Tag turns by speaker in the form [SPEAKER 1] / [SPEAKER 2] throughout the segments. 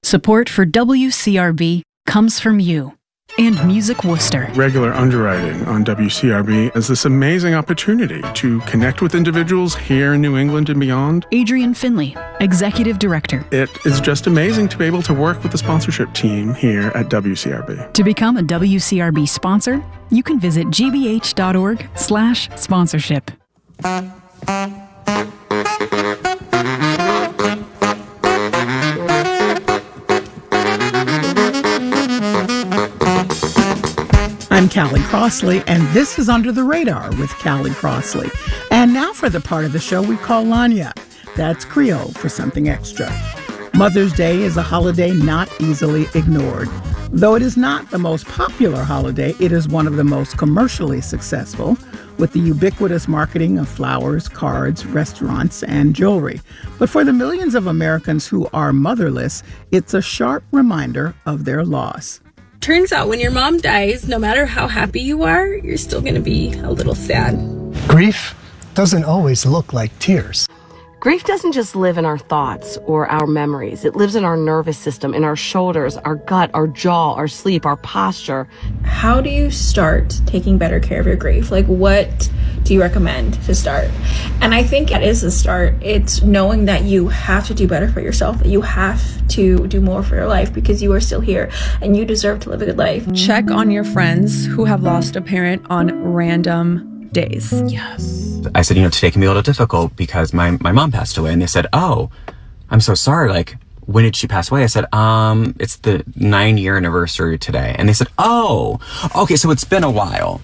[SPEAKER 1] Support for WCRB comes from you and Music Worcester.
[SPEAKER 2] Regular underwriting on WCRB is this amazing opportunity to connect with individuals here in New England and beyond.
[SPEAKER 1] Adrian Finley, Executive Director.
[SPEAKER 2] It is just amazing to be able to work with the sponsorship team here at WCRB.
[SPEAKER 1] To become a WCRB sponsor, you can visit gbh.org/sponsorship.
[SPEAKER 3] I'm Callie Crossley, and this is Under the Radar with Callie Crossley. And now for the part of the show we call Lanya. That's Creole for something extra. Mother's Day is a holiday not easily ignored. Though it is not the most popular holiday, it is one of the most commercially successful, with the ubiquitous marketing of flowers, cards, restaurants, and jewelry. But for the millions of Americans who are motherless, it's a sharp reminder of their loss.
[SPEAKER 4] Turns out when your mom dies, no matter how happy you are, you're still going to be a little sad.
[SPEAKER 5] Grief doesn't always look like tears.
[SPEAKER 6] Grief doesn't just live in our thoughts or our memories. It lives in our nervous system, in our shoulders, our gut, our jaw, our sleep, our posture.
[SPEAKER 4] How do you start taking better care of your grief? Like, what do you recommend to start? And I think that is the start. It's knowing that you have to do better for yourself, that you have to do more for your life because you are still here and you deserve to live a good life.
[SPEAKER 7] Check on your friends who have lost a parent on random days.
[SPEAKER 4] Yes.
[SPEAKER 8] I said, today can be a little difficult because my mom passed away. And they said, oh, I'm so sorry. Like, when did she pass away? I said, it's the 9-year anniversary today. And they said, oh, okay, so it's been a while.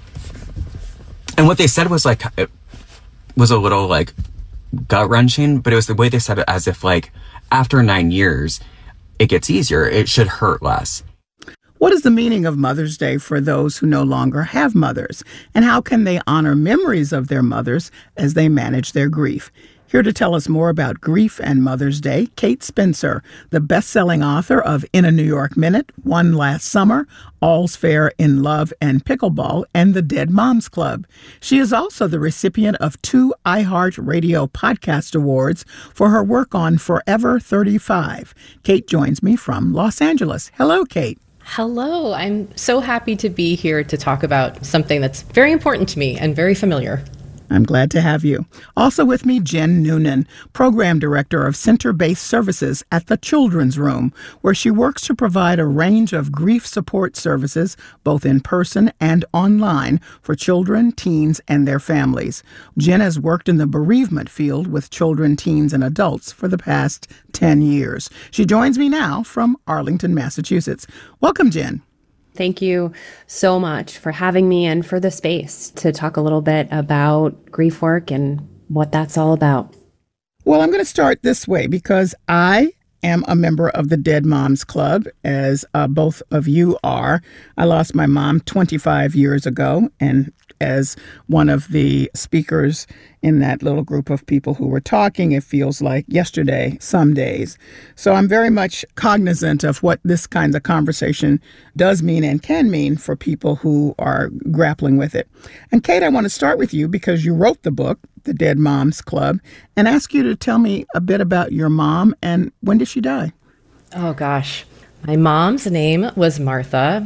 [SPEAKER 8] And what they said was like, it was a little like gut wrenching, but it was the way they said it as if like after 9 years, it gets easier. It should hurt less.
[SPEAKER 3] What is the meaning of Mother's Day for those who no longer have mothers? And how can they honor memories of their mothers as they manage their grief? Here to tell us more about grief and Mother's Day, Kate Spencer, the best-selling author of In a New York Minute, One Last Summer, All's Fair in Love and Pickleball, and the Dead Moms Club. She is also the recipient of 2 iHeartRadio Podcast Awards for her work on Forever 35. Kate joins me from Los Angeles. Hello, Kate.
[SPEAKER 9] Hello, I'm so happy to be here to talk about something that's very important to me and very familiar.
[SPEAKER 3] I'm glad to have you. Also with me, Jen Noonan, Program Director of Center-Based Services at the Children's Room, where she works to provide a range of grief support services, both in person and online, for children, teens, and their families. Jen has worked in the bereavement field with children, teens, and adults for the past 10 years. She joins me now from Arlington, Massachusetts. Welcome, Jen.
[SPEAKER 9] Thank you so much for having me and for the space to talk a little bit about grief work and what that's all about.
[SPEAKER 3] Well, I'm going to start this way because I am a member of the Dead Moms Club, as both of you are. I lost my mom 25 years ago, and as one of the speakers in that little group of people who were talking, it feels like yesterday some days. So I'm very much cognizant of what this kind of conversation does mean and can mean for people who are grappling with it. And Kate, I want to start with you because you wrote the book, The Dead Moms Club, and ask you to tell me a bit about your mom and when did she die?
[SPEAKER 9] Oh, gosh. My mom's name was Martha.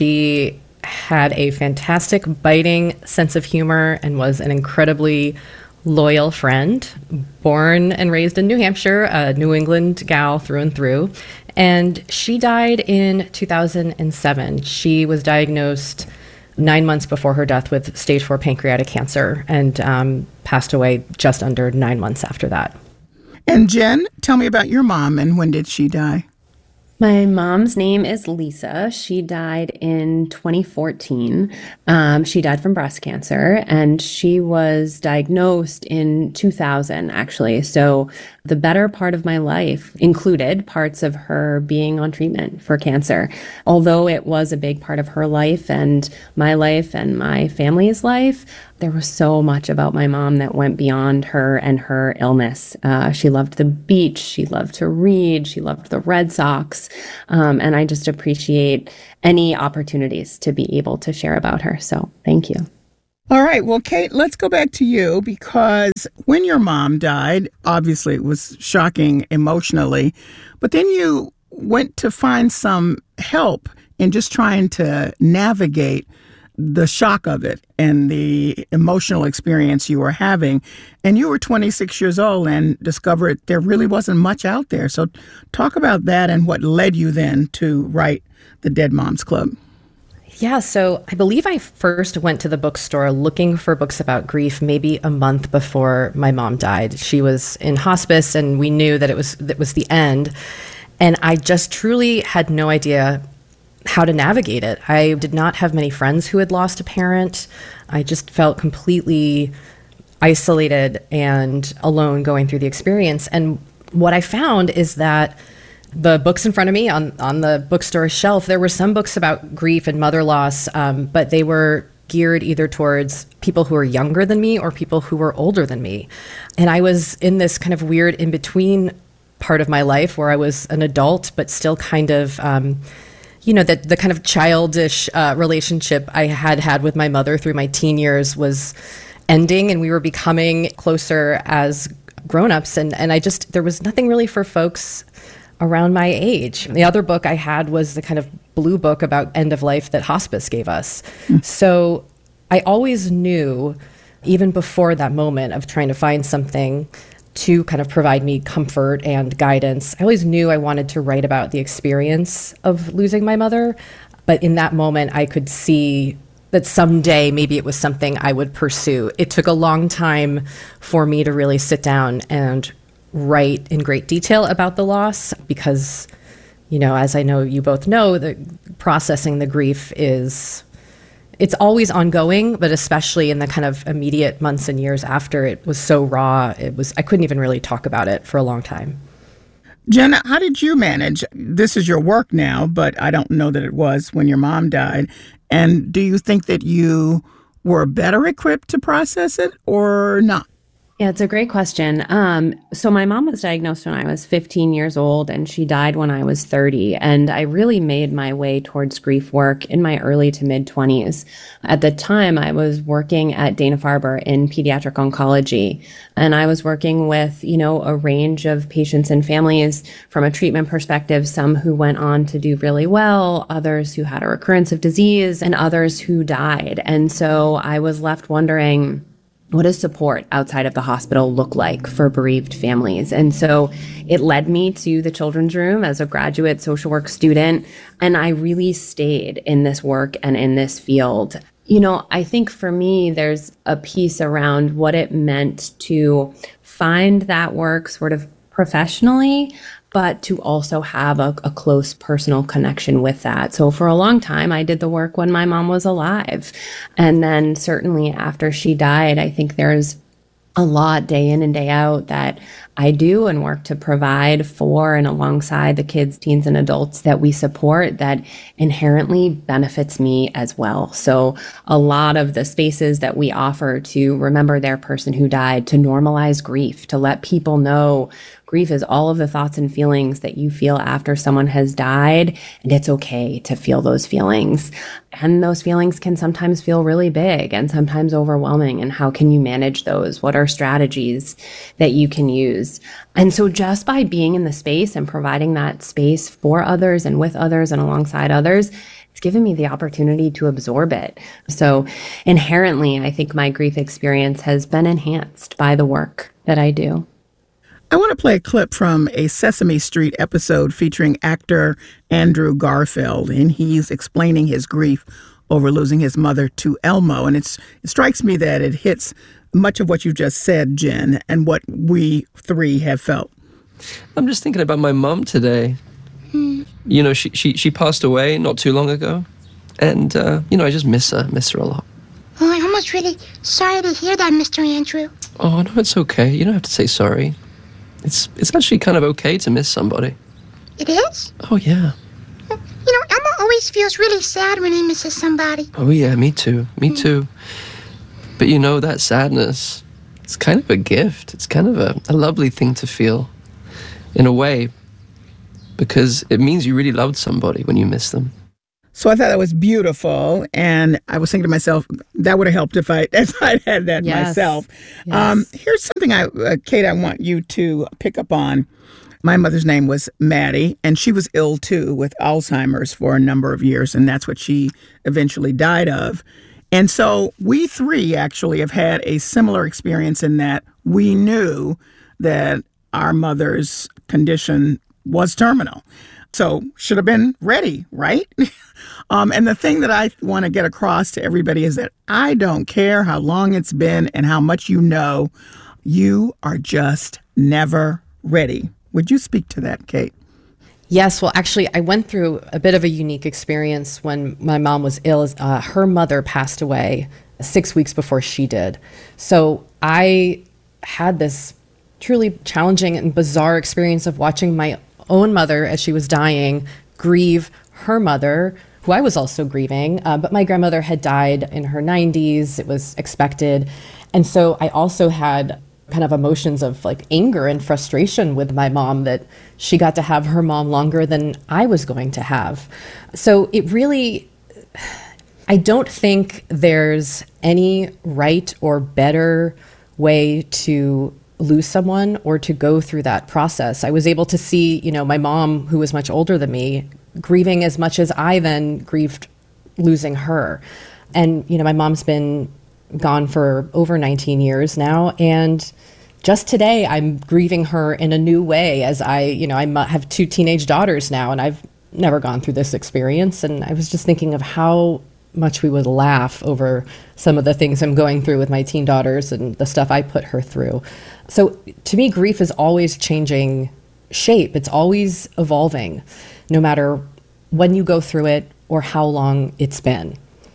[SPEAKER 9] She had a fantastic, biting sense of humor and was an incredibly loyal friend. Born and raised in New Hampshire, a New England gal through and through. And she died in 2007. She was diagnosed 9 months before her death with stage 4 pancreatic cancer and passed away just under 9 months after that.
[SPEAKER 3] And Jen, tell me about your mom and when did she die?
[SPEAKER 10] My mom's name is Lisa. She died in 2014. She died from breast cancer, and she was diagnosed in 2000, actually. So the better part of my life included parts of her being on treatment for cancer. Although it was a big part of her life and my family's life, there was so much about my mom that went beyond her and her illness. She loved the beach. She loved to read. She loved the Red Sox. And I just appreciate any opportunities to be able to share about her. So thank you.
[SPEAKER 3] All right. Well, Kate, let's go back to you because when your mom died, obviously it was shocking emotionally, but then you went to find some help in just trying to navigate the shock of it and the emotional experience you were having. And you were 26 years old and discovered there really wasn't much out there. So talk about that and what led you then to write the Dead Moms Club.
[SPEAKER 9] Yeah, so I believe I first went to the bookstore looking for books about grief maybe a month before my mom died. She was in hospice and we knew that it was the end. And I just truly had no idea how to navigate it. I did not have many friends who had lost a parent. I just felt completely isolated and alone going through the experience. And what I found is that the books in front of me on the bookstore shelf, there were some books about grief and mother loss, but they were geared either towards people who were younger than me or people who were older than me. And I was in this kind of weird in-between part of my life where I was an adult, but still kind of the kind of childish relationship I had with my mother through my teen years was ending, and we were becoming closer as grown-ups. And there was nothing really for folks around my age. The other book I had was the kind of blue book about end of life that hospice gave us. So I always knew, even before that moment of trying to find something to kind of provide me comfort and guidance, I always knew I wanted to write about the experience of losing my mother. But in that moment, I could see that someday maybe it was something I would pursue. It took a long time for me to really sit down and write in great detail about the loss because, as I know you both know, the processing the grief it's always ongoing, but especially in the kind of immediate months and years after, it was so raw. I couldn't even really talk about it for a long time.
[SPEAKER 3] Jenna, how did you manage? This is your work now, but I don't know that it was when your mom died. And do you think that you were better equipped to process it or not?
[SPEAKER 10] Yeah, it's a great question. So my mom was diagnosed when I was 15 years old and she died when I was 30. And I really made my way towards grief work in my early to mid 20s. At the time, I was working at Dana-Farber in pediatric oncology. And I was working with, a range of patients and families from a treatment perspective, some who went on to do really well, others who had a recurrence of disease, and others who died. And so I was left wondering, what does support outside of the hospital look like for bereaved families? And so it led me to the Children's Room as a graduate social work student. And I really stayed in this work and in this field. I think for me, there's a piece around what it meant to find that work sort of professionally, but to also have a close personal connection with that. So for a long time, I did the work when my mom was alive. And then certainly after she died, I think there's a lot day in and day out that I do and work to provide for and alongside the kids, teens, and adults that we support that inherently benefits me as well. So a lot of the spaces that we offer to remember their person who died, to normalize grief, to let people know grief is all of the thoughts and feelings that you feel after someone has died, and it's okay to feel those feelings. And those feelings can sometimes feel really big and sometimes overwhelming. And how can you manage those? What are strategies that you can use? And so just by being in the space and providing that space for others and with others and alongside others, it's given me the opportunity to absorb it. So inherently, I think my grief experience has been enhanced by the work that I do.
[SPEAKER 3] I want to play a clip from a Sesame Street episode featuring actor Andrew Garfield, and he's explaining his grief over losing his mother to Elmo. And it strikes me that it hits much of what you just said, Jen, and what we three have felt.
[SPEAKER 11] I'm just thinking about my mom today. She passed away not too long ago. And, I just miss her a lot.
[SPEAKER 12] Oh, I'm almost really sorry to hear that, Mr. Andrew.
[SPEAKER 11] Oh, no, it's okay. You don't have to say sorry. It's actually kind of okay to miss somebody.
[SPEAKER 12] It is?
[SPEAKER 11] Oh, yeah.
[SPEAKER 12] Elmo always feels really sad when he misses somebody.
[SPEAKER 11] Oh, yeah, me too. Me too. But that sadness, it's kind of a gift. It's kind of a lovely thing to feel, in a way, because it means you really loved somebody when you miss them.
[SPEAKER 3] So I thought that was beautiful, and I was thinking to myself, that would have helped if I'd had that myself. Yes. Here's something, Kate, I want you to pick up on. My mother's name was Maddie, and she was ill too with Alzheimer's for a number of years, and that's what she eventually died of. And so we three actually have had a similar experience in that we knew that our mother's condition was terminal. So should have been ready, right? And the thing that I want to get across to everybody is that I don't care how long it's been and how much you know, you are just never ready. Would you speak to that, Kate?
[SPEAKER 9] Yes, well, actually, I went through a bit of a unique experience when my mom was ill. Her mother passed away 6 weeks before she did. So I had this truly challenging and bizarre experience of watching my own mother, as she was dying, grieve her mother, who I was also grieving. But my grandmother had died in her 90s. It was expected. And so I also had kind of emotions of like anger and frustration with my mom that she got to have her mom longer than I was going to have. So it really, I don't think there's any right or better way to lose someone or to go through that process. I was able to see, my mom, who was much older than me, grieving as much as I then grieved losing her. And, my mom's been gone for over 19 years now. And just today, I'm grieving her in a new way as I have 2 teenage daughters now, and I've never gone through this experience. And I was just thinking of how much we would laugh over some of the things I'm going through with my teen daughters and the stuff I put her through. So to me, grief is always changing shape. It's always evolving, no matter when you go through it or how long it's been.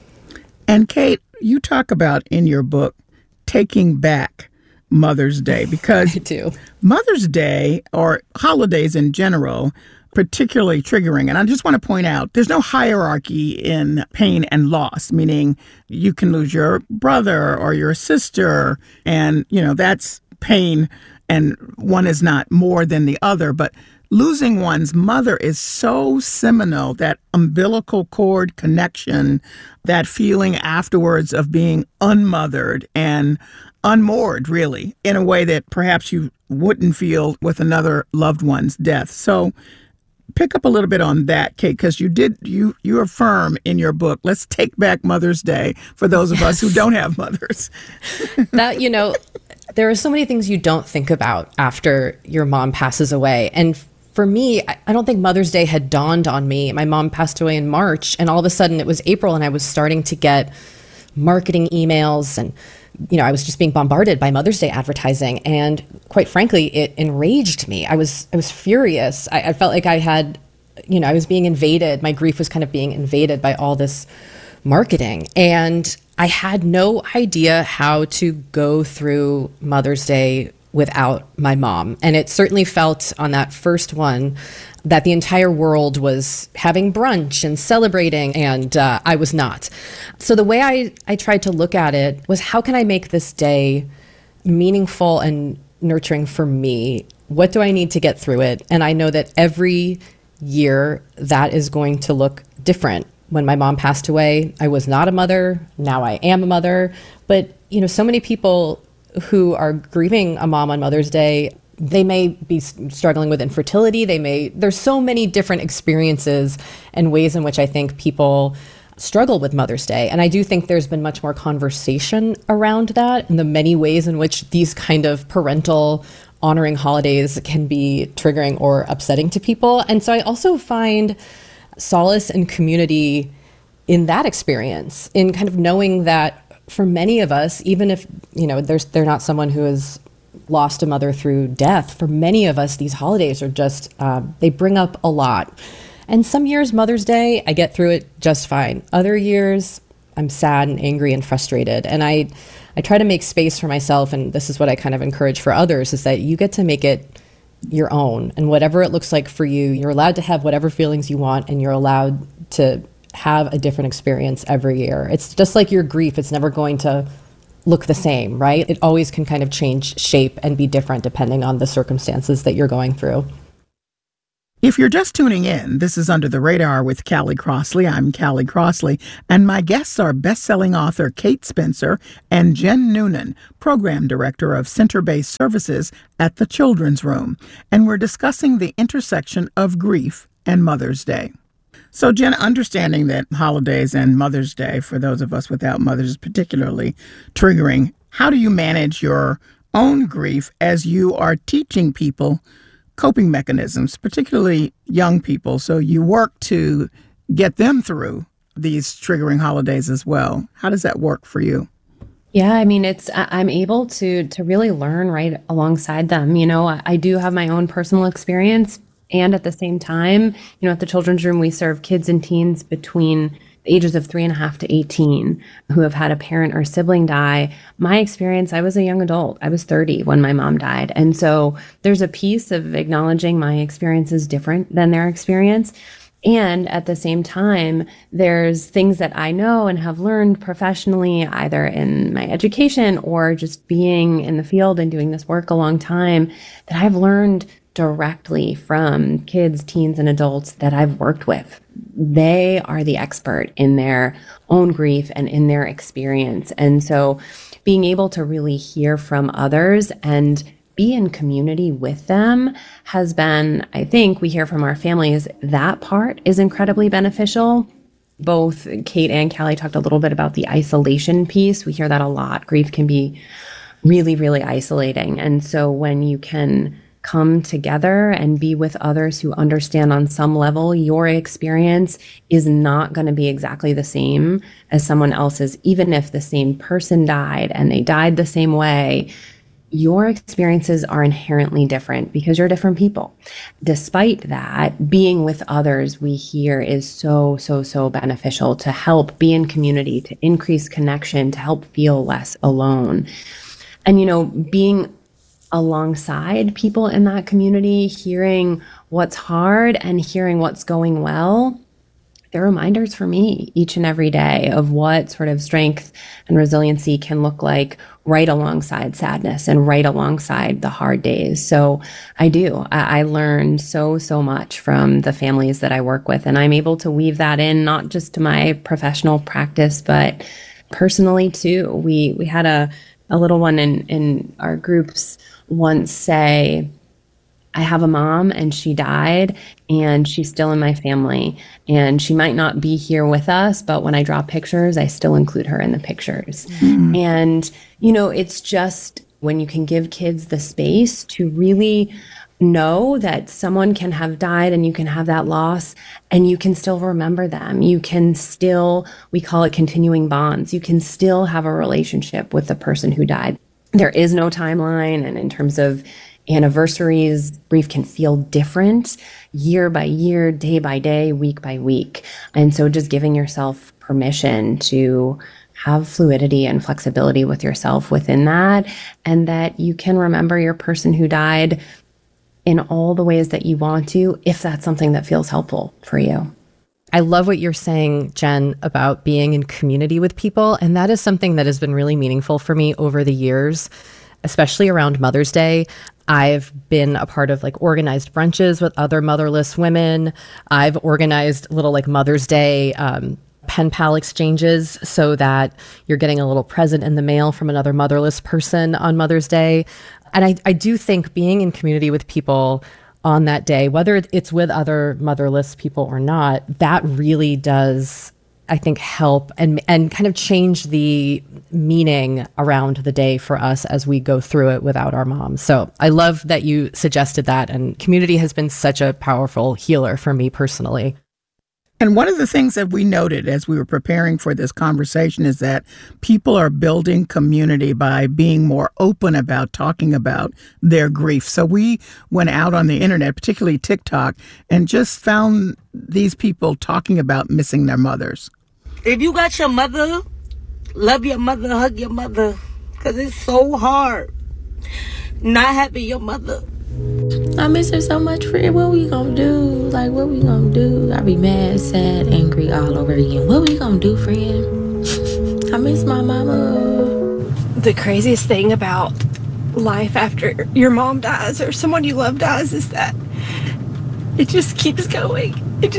[SPEAKER 3] And Kate, you talk about in your book taking back Mother's Day, because
[SPEAKER 9] I do.
[SPEAKER 3] Mother's Day, or holidays in general, particularly triggering. And I just want to point out, there's no hierarchy in pain and loss, meaning you can lose your brother or your sister, and, that's pain, and one is not more than the other. But losing one's mother is so seminal, that umbilical cord connection, that feeling afterwards of being unmothered and unmoored, really, in a way that perhaps you wouldn't feel with another loved one's death. So pick up a little bit on that, Kate, because you affirm in your book, let's take back Mother's Day for those of us who don't have mothers.
[SPEAKER 9] That, there are so many things you don't think about after your mom passes away. And for me, I don't think Mother's Day had dawned on me. My mom passed away in March, and all of a sudden it was April, and I was starting to get marketing emails, and I was just being bombarded by Mother's Day advertising. And quite frankly, it enraged me. I was furious. I felt like I had, I was being invaded. My grief was kind of being invaded by all this marketing. And I had no idea how to go through Mother's Day without my mom. And it certainly felt on that first one that the entire world was having brunch and celebrating, and I was not. So the way I tried to look at it was, how can I make this day meaningful and nurturing for me? What do I need to get through it? And I know that every year that is going to look different. When my mom passed away, I was not a mother. Now I am a mother. But, so many people who are grieving a mom on Mother's Day, they may be struggling with infertility. There's so many different experiences and ways in which I think people struggle with Mother's Day. And I do think there's been much more conversation around that and the many ways in which these kind of parental honoring holidays can be triggering or upsetting to people. And so I also find solace and community in that experience, in kind of knowing that for many of us, even if, they're not someone who has lost a mother through death, for many of us, these holidays are just, they bring up a lot. And some years, Mother's Day, I get through it just fine. Other years, I'm sad and angry and frustrated. And I try to make space for myself, and this is what I kind of encourage for others, is that you get to make it your own. And whatever it looks like for you, you're allowed to have whatever feelings you want, and you're allowed to have a different experience every year. It's just like your grief. It's never going to look the same, right? It always can kind of change shape and be different depending on the circumstances that you're going through.
[SPEAKER 3] If you're just tuning in, this is Under the Radar with Callie Crossley. I'm Callie Crossley, and my guests are best-selling author Kate Spencer and Jen Noonan, Program Director of Center-Based Services at the Children's Room, and we're discussing the intersection of grief and Mother's Day. So, Jen, understanding that holidays and Mother's Day, for those of us without mothers, is particularly triggering, how do you manage your own grief as you are teaching people coping mechanisms, particularly young people, so you work to get them through these triggering holidays as well? How does that work for you?
[SPEAKER 10] Yeah, I mean, I'm able to really learn right alongside them. You know, I do have my own personal experience. And at the same time, you know, at the Children's Room, we serve kids and teens between the ages of 3.5 to 18 who have had a parent or sibling die. My experience, I was a young adult. I was 30 when my mom died. And so there's a piece of acknowledging my experience is different than their experience. And at the same time, there's things that I know and have learned professionally, either in my education or just being in the field and doing this work a long time, that I've learned directly from kids, teens, and adults that I've worked with. They are the expert in their own grief and in their experience. And so being able to really hear from others and be in community with them has been, I think we hear from our families, that part is incredibly beneficial. Both Kate and Callie talked a little bit about the isolation piece. We hear that a lot. Grief can be really, really isolating. And so when you can come together and be with others who understand on some level your experience is not going to be exactly the same as someone else's, even if the same person died and they died the same way. Your experiences are inherently different because you're different people. Despite that, being with others, we hear, is so beneficial to help be in community, to increase connection, to help feel less alone. And, you know, being alongside people in that community, hearing what's hard and hearing what's going well, they're reminders for me each and every day of what sort of strength and resiliency can look like right alongside sadness and right alongside the hard days. So I learned so much from the families that I work with, and I'm able to weave that in, not just to my professional practice, but personally too. We had a little one in our groups once say, I have a mom and she died and she's still in my family and she might not be here with us, but when I draw pictures, I still include her in the pictures. Mm-hmm. And, you know, it's just when you can give kids the space to really know that someone can have died and you can have that loss and you can still remember them. You can still, we call it continuing bonds. You can still have a relationship with the person who died. There is no timeline. And in terms of anniversaries, grief can feel different year by year, day by day, week by week. And so just giving yourself permission to have fluidity and flexibility with yourself within that, and that you can remember your person who died in all the ways that you want to, if that's something that feels helpful for you.
[SPEAKER 9] I love what you're saying, Jen, about being in community with people. And that is something that has been really meaningful for me over the years, especially around Mother's Day. I've been a part of like organized brunches with other motherless women. I've organized little like Mother's Day pen pal exchanges so that you're getting a little present in the mail from another motherless person on Mother's Day. And I do think being in community with people on that day, whether it's with other motherless people or not, that really does, I think, help and kind of change the meaning around the day for us as we go through it without our moms. So I love that you suggested that, and community has been such a powerful healer for me personally.
[SPEAKER 3] And one of the things that we noted as we were preparing for this conversation is that people are building community by being more open about talking about their grief. So we went out on the internet, particularly TikTok, and just found these people talking about missing their mothers.
[SPEAKER 13] If you got your mother, love your mother, hug your mother, because it's so hard not having your mother.
[SPEAKER 14] I miss her so much, friend. What we gonna do? Like, what we gonna do? I be mad, sad, angry all over again. What we gonna do, friend? I miss my mama.
[SPEAKER 15] The craziest thing about life after your mom dies or someone you love dies is that it just keeps going.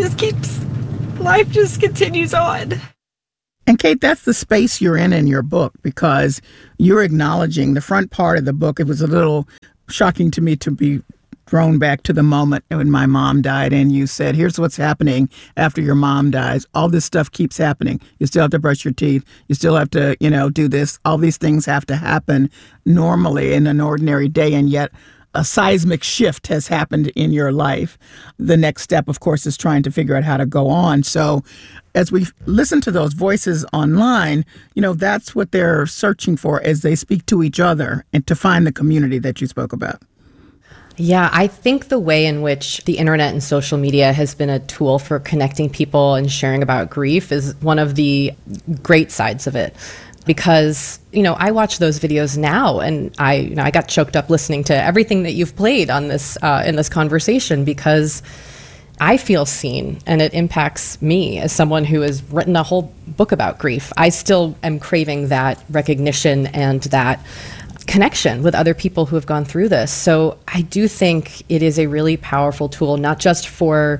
[SPEAKER 15] Life just continues on.
[SPEAKER 3] And Kate, that's the space you're in your book, because you're acknowledging the front part of the book. It was a little shocking to me to be thrown back to the moment when my mom died, and you said, here's what's happening after your mom dies. All this stuff keeps happening. You still have to brush your teeth. You still have to, do this. All these things have to happen normally in an ordinary day, and yet a seismic shift has happened in your life. The next step, of course, is trying to figure out how to go on. So as we listen to those voices online, that's what they're searching for as they speak to each other and to find the community that you spoke about.
[SPEAKER 9] Yeah, I think the way in which the internet and social media has been a tool for connecting people and sharing about grief is one of the great sides of it. Because, I watch those videos now, and I got choked up listening to everything that you've played on this in this conversation, because I feel seen, and it impacts me as someone who has written a whole book about grief. I still am craving that recognition and that connection with other people who have gone through this. So I do think it is a really powerful tool, not just for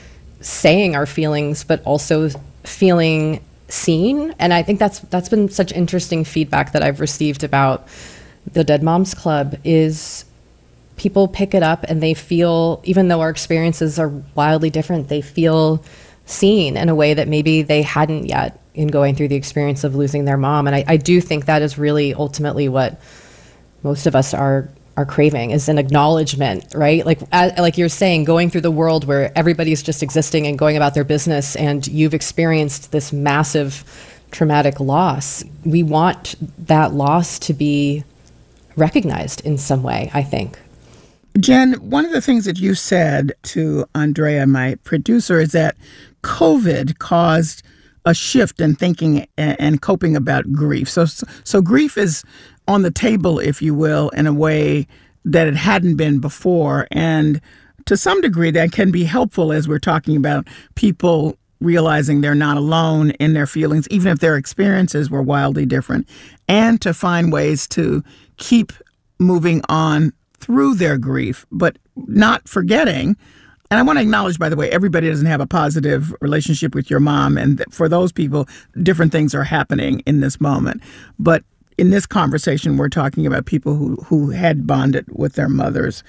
[SPEAKER 9] saying our feelings, but also feeling seen. And I think that's been such interesting feedback that I've received about the Dead Moms Club is people pick it up and they feel, even though our experiences are wildly different, they feel seen in a way that maybe they hadn't yet in going through the experience of losing their mom. And I do think that is really ultimately what most of us are craving, is an acknowledgement, right? Like you're saying, going through the world where everybody's just existing and going about their business, and you've experienced this massive traumatic loss. We want that loss to be recognized in some way, I think.
[SPEAKER 3] Jen, one of the things that you said to Andrea, my producer, is that COVID caused a shift in thinking and coping about grief. So grief is on the table, if you will, in a way that it hadn't been before. And to some degree, that can be helpful as we're talking about people realizing they're not alone in their feelings, even if their experiences were wildly different, and to find ways to keep moving on through their grief, but not forgetting. And I want to acknowledge, by the way, everybody doesn't have a positive relationship with your mom. And for those people, different things are happening in this moment. But in this conversation, we're talking about people who had bonded with their mothers.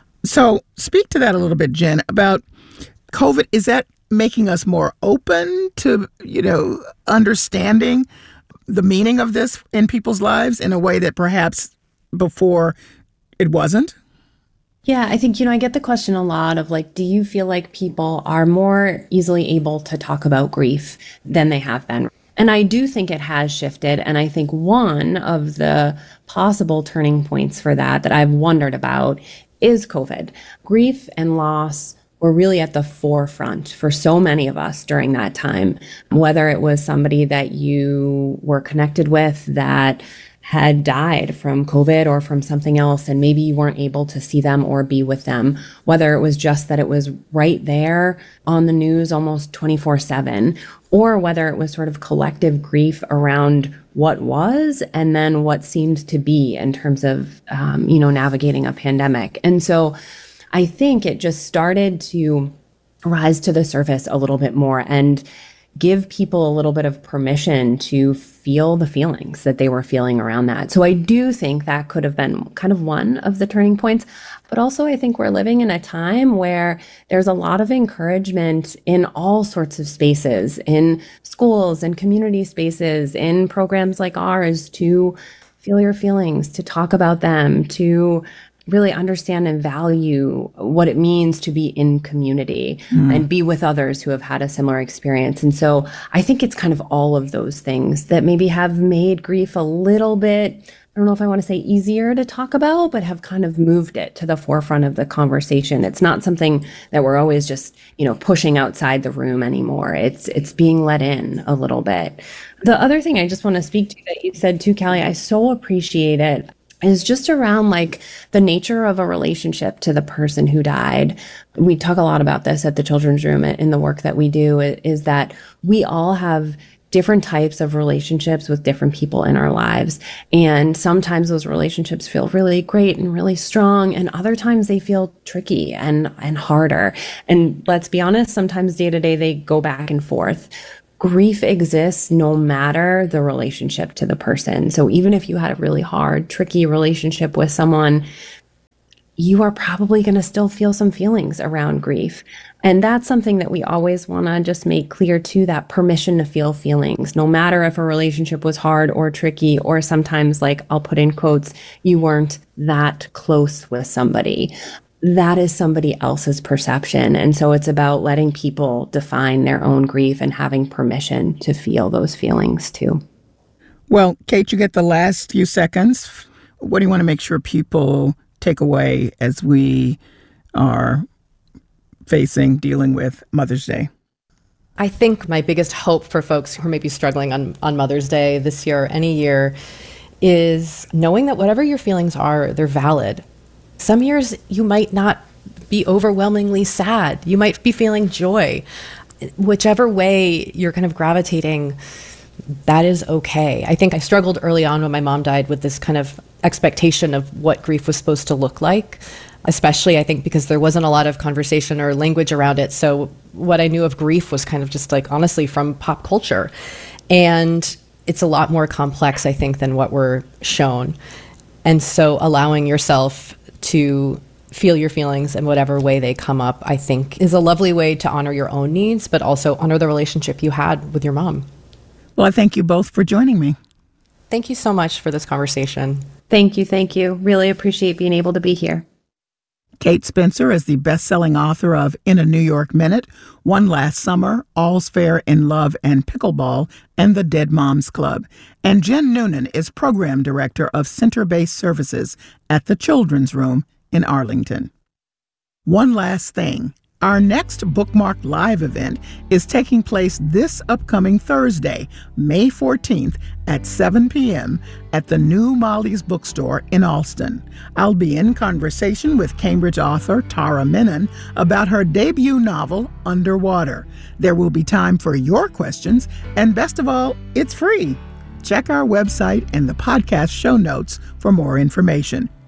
[SPEAKER 3] So speak to that a little bit, Jen, about COVID. Is that making us more open to, understanding the meaning of this in people's lives in a way that perhaps before it wasn't?
[SPEAKER 10] Yeah, I think, I get the question a lot of do you feel like people are more easily able to talk about grief than they have been? And I do think it has shifted. And I think one of the possible turning points for that I've wondered about is COVID. Grief and loss were really at the forefront for so many of us during that time, whether it was somebody that you were connected with that had died from COVID or from something else, and maybe you weren't able to see them or be with them, whether it was just that it was right there on the news almost 24/7, or whether it was sort of collective grief around what was and then what seemed to be in terms of, navigating a pandemic. And so I think it just started to rise to the surface a little bit more and give people a little bit of permission to feel the feelings that they were feeling around that. So I do think that could have been kind of one of the turning points. But also I think we're living in a time where there's a lot of encouragement in all sorts of spaces, in schools and community spaces, in programs like ours, to feel your feelings, to talk about them, to really understand and value what it means to be in community and be with others who have had a similar experience. And so I think it's kind of all of those things that maybe have made grief a little bit, I don't know if I want to say easier to talk about, but have kind of moved it to the forefront of the conversation. It's not something that we're always just, pushing outside the room anymore. It's being let in a little bit. The other thing I just want to speak to that you said too, Callie, I so appreciate it, is just around the nature of a relationship to the person who died. We talk a lot about this at the Children's Room in the work that we do, is that we all have different types of relationships with different people in our lives. And sometimes those relationships feel really great and really strong, and other times they feel tricky and harder. And let's be honest, sometimes day to day they go back and forth. Grief exists no matter the relationship to the person. So even if you had a really hard, tricky relationship with someone, you are probably going to still feel some feelings around grief. And that's something that we always want to just make clear too, that permission to feel feelings, no matter if a relationship was hard or tricky, or sometimes, like I'll put in quotes, you weren't that close with somebody. That is somebody else's perception. And so it's about letting people define their own grief and having permission to feel those feelings too.
[SPEAKER 3] Well, Kate, you get the last few seconds. What do you want to make sure people take away as we are dealing with Mother's Day?
[SPEAKER 9] I think my biggest hope for folks who may be struggling on Mother's Day this year or any year is knowing that whatever your feelings are, they're valid. Some years you might not be overwhelmingly sad. You might be feeling joy. Whichever way you're kind of gravitating, that is okay. I think I struggled early on when my mom died with this kind of expectation of what grief was supposed to look like, especially I think because there wasn't a lot of conversation or language around it. So what I knew of grief was kind of just like, honestly, from pop culture. And it's a lot more complex, I think, than what we're shown. And so allowing yourself to feel your feelings in whatever way they come up, I think, is a lovely way to honor your own needs, but also honor the relationship you had with your mom.
[SPEAKER 3] Well, I thank you both for joining me.
[SPEAKER 9] Thank you so much for this conversation.
[SPEAKER 10] Thank you. Thank you. Really appreciate being able to be here.
[SPEAKER 3] Kate Spencer is the best-selling author of In a New York Minute, One Last Summer, All's Fair in Love and Pickleball, and the Dead Moms Club. And Jen Noonan is Program Director of Center-Based Services at the Children's Room in Arlington. One last thing. Our next Bookmark Live event is taking place this upcoming Thursday, May 14th at 7 p.m. at the New Molly's Bookstore in Allston. I'll be in conversation with Cambridge author Tara Menon about her debut novel, Underwater. There will be time for your questions, and best of all, it's free. Check our website and the podcast show notes for more information.